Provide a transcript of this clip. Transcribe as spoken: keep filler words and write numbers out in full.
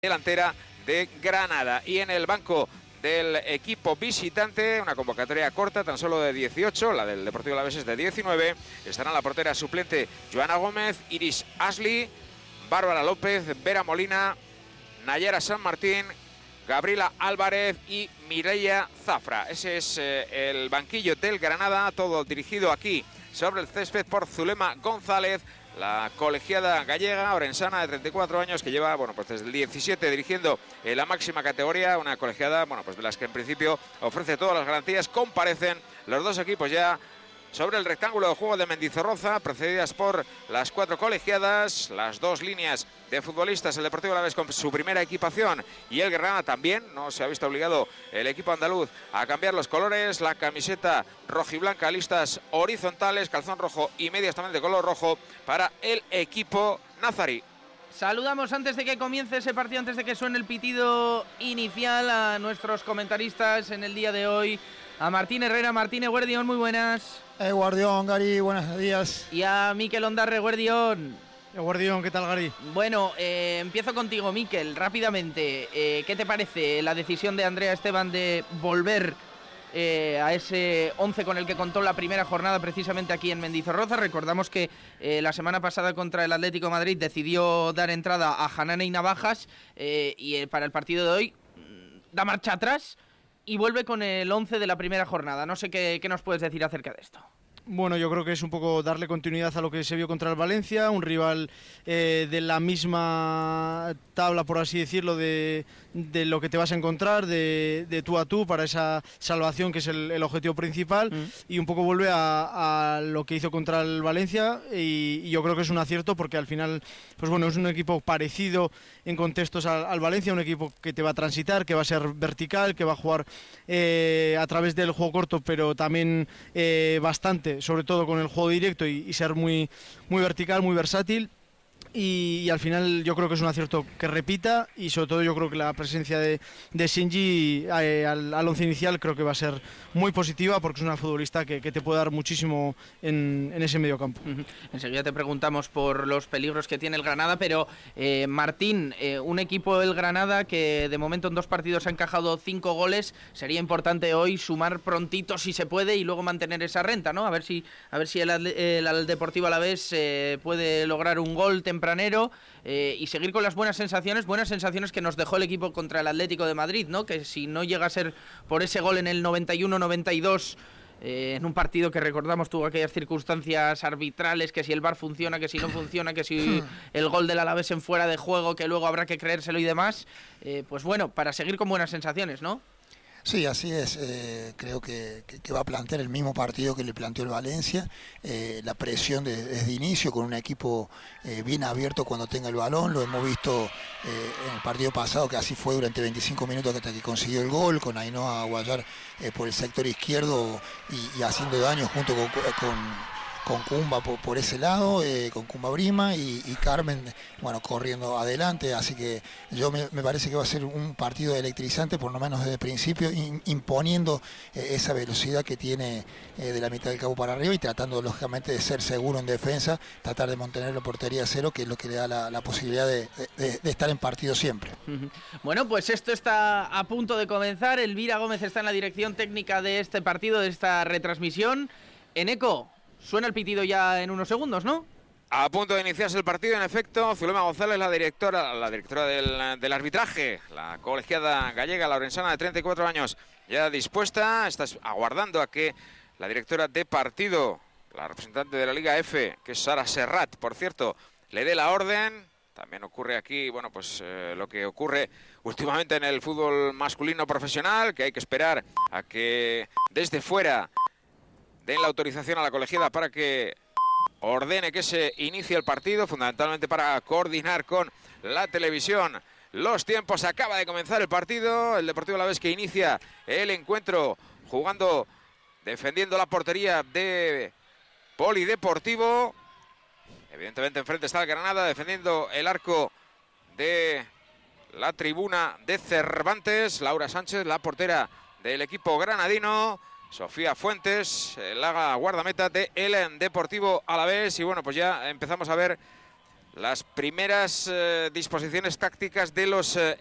delantera de Granada. Y en el banco del equipo visitante, una convocatoria corta, tan solo de dieciocho, la del Deportivo Alavés es de diecinueve, estarán la portera suplente Joana Gómez, Iris Ashley, Bárbara López, Vera Molina, Nayara San Martín, Gabriela Álvarez y Mireia Zafra. Ese es eh, el banquillo del Granada, todo dirigido aquí sobre el césped por Zulema González, la colegiada gallega, orensana, de treinta y cuatro años, que lleva, bueno, pues desde el diecisiete dirigiendo en la máxima categoría, una colegiada, bueno, pues de las que en principio ofrece todas las garantías. Comparecen los dos equipos ya sobre el rectángulo de juego de Mendizorroza, precedidas por las cuatro colegiadas, las dos líneas de futbolistas, el Deportivo Alavés con su primera equipación y el Granada también. No se ha visto obligado el equipo andaluz a cambiar los colores, la camiseta rojiblanca, listas horizontales, calzón rojo y medias también de color rojo para el equipo nazarí. Saludamos antes de que comience ese partido, antes de que suene el pitido inicial, a nuestros comentaristas en el día de hoy, a Martín Herrera. Martín Eguardión, muy buenas. Eh, Guardión, Gary, buenos días. Y a Mikel Ondarre, Eguardión. Eguardión, ¿qué tal, Gary? Bueno, eh, empiezo contigo, Mikel, rápidamente. Eh, ¿Qué te parece la decisión de Andrea Esteban de volver Eh, a ese once con el que contó la primera jornada precisamente aquí en Mendizorroza? Recordamos que eh, la semana pasada contra el Atlético de Madrid decidió dar entrada a Hanane y Navajas eh, y eh, para el partido de hoy mmm, da marcha atrás y vuelve con el once de la primera jornada. No sé qué, qué nos puedes decir acerca de esto. Bueno, yo creo que es un poco darle continuidad a lo que se vio contra el Valencia, un rival eh, de la misma tabla, por así decirlo, de, de lo que te vas a encontrar, de, de tú a tú, para esa salvación que es el, el objetivo principal, mm. y un poco vuelve a, a lo que hizo contra el Valencia, y, y yo creo que es un acierto porque al final, pues bueno, es un equipo parecido en contextos al, al Valencia, un equipo que te va a transitar, que va a ser vertical, que va a jugar eh, a través del juego corto, pero también eh, bastante, sobre todo con el juego directo y, y ser muy, muy vertical, muy versátil. Y, y al final yo creo que es un acierto que repita, y sobre todo yo creo que la presencia de, de Shinji eh, al, al once inicial creo que va a ser muy positiva, porque es una futbolista que, que te puede dar muchísimo en, en ese medio campo. Uh-huh. Enseguida te preguntamos por los peligros que tiene el Granada, pero eh, Martín, eh, un equipo del Granada que de momento en dos partidos ha encajado cinco goles, sería importante hoy sumar prontito si se puede y luego mantener esa renta, ¿no? A ver si, a ver si el, el, el Deportivo Alavés eh, puede lograr un gol tempranero eh, y seguir con las buenas sensaciones, buenas sensaciones que nos dejó el equipo contra el Atlético de Madrid, ¿no? Que si no llega a ser por ese gol en el noventa y uno noventa y dos, eh, en un partido que recordamos tuvo aquellas circunstancias arbitrales, que si el V A R funciona, que si no funciona, que si el gol del Alavés en fuera de juego, que luego habrá que creérselo y demás, eh, pues bueno, para seguir con buenas sensaciones, ¿no? Sí, así es. Eh, creo que, que, que va a plantear el mismo partido que le planteó el Valencia. Eh, la presión de, desde inicio, con un equipo eh, bien abierto cuando tenga el balón. Lo hemos visto eh, en el partido pasado, que así fue durante veinticinco minutos hasta que consiguió el gol, con Ainhoa Guayar eh, por el sector izquierdo y, y haciendo daño junto con... con con Kumba por, por ese lado, eh, con Kumba Brima y, y Carmen, bueno, corriendo adelante. Así que yo me, me parece que va a ser un partido electrizante, por lo menos desde el principio, in, imponiendo eh, esa velocidad que tiene eh, de la mitad del campo para arriba y tratando lógicamente de ser seguro en defensa, tratar de mantener la portería a cero, que es lo que le da la, la posibilidad de, de, de estar en partido siempre. Bueno, pues esto está a punto de comenzar. Elvira Gómez está en la dirección técnica de este partido, de esta retransmisión. Eneco, suena el pitido ya en unos segundos, ¿no? A punto de iniciarse el partido, en efecto. Zulema González, la directora, la directora del, del arbitraje, la colegiada gallega, la orensana de treinta y cuatro años, ya dispuesta. Está aguardando a que la directora de partido, la representante de la Liga F, que es Sara Serrat, por cierto, le dé la orden. También ocurre aquí, bueno, pues eh, lo que ocurre últimamente en el fútbol masculino profesional, que hay que esperar a que desde fuera den la autorización a la colegiada para que ordene que se inicie el partido, fundamentalmente para coordinar con la televisión los tiempos. Acaba de comenzar el partido, el Deportivo Alavés que inicia el encuentro jugando, defendiendo la portería de Polideportivo. Evidentemente enfrente está el Granada, defendiendo el arco de la tribuna de Cervantes. Laura Sánchez, la portera del equipo granadino. Sofía Fuentes, la guardameta de el Deportivo Alavés. Y bueno, pues ya empezamos a ver las primeras eh, disposiciones tácticas de los eh,